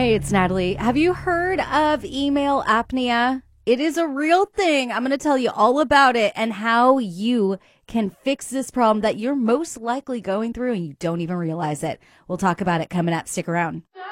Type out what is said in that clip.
Hey, it's Natalie. Have you heard of email apnea? It is a real thing. I'm going to tell you all about it and how you can fix this problem that you're most likely going through and you don't even realize it. We'll talk about it coming up. Stick around.